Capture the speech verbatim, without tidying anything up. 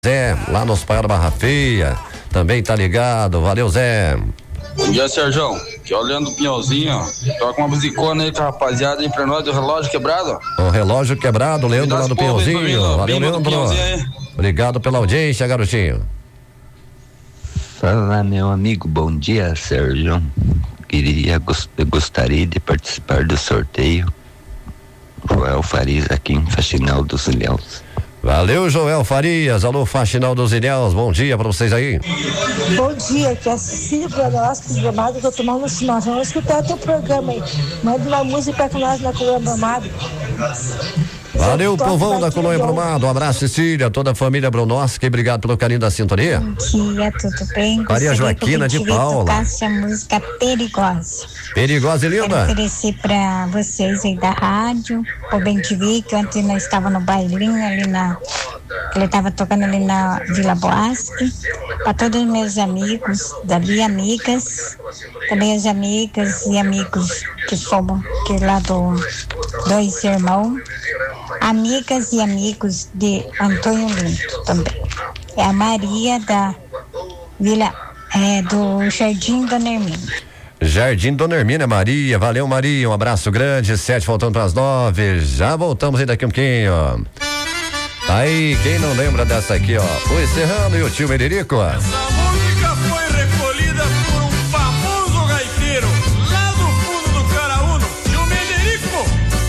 Zé, lá no Hospital da Barra Feia, também tá ligado, valeu Zé. Bom dia, Sérgio, aqui é o Leandro Pinhãozinho, ó. Toca uma musicona aí com a rapaziada aí pra nós do relógio quebrado. O relógio quebrado, Leandro lá do Pinhãozinho, valeu Leandro. Obrigado pela audiência, garotinho. Fala, meu amigo, bom dia, Sérgio. Queria, gostaria de participar do sorteio. Joel Farias aqui em Faxinal dos Ilhéus. Valeu, Joel Farias, alô Faxinal dos Ilhéus, bom dia pra vocês aí. Bom dia, aqui é a Cecília Bradowski, Gramado, tô tomando um chimarrão, vamos escutar teu programa aí, manda uma música com nós na Colônia Brumado. Valeu, povão da Colônia Brumado, um abraço, Cecília, toda a família Brunoski, obrigado pelo carinho da sintonia. Bom dia, tudo bem? Maria Joaquina de Paula. Tocar essa música perigosa. Perigosa e linda. Quero oferecer pra vocês aí da rádio, o Bem T V, que ontem nós estávamos no bailinho ali na, ele estava tocando ali na Vila Boasque, para todos os meus amigos, Davi e amigas, também as amigas e amigos que fomos, que lá do Dois Irmãos, amigas e amigos de Antônio Lindo também. É a Maria da Vila, é, do Jardim Dona Hermínia. Jardim Dona Hermínia, Maria, valeu Maria, um abraço grande, sete faltando para as nove, já voltamos aí daqui um pouquinho, ó. Tá aí, quem não lembra dessa aqui, ó, o Serrano e o tio Mederico, ó.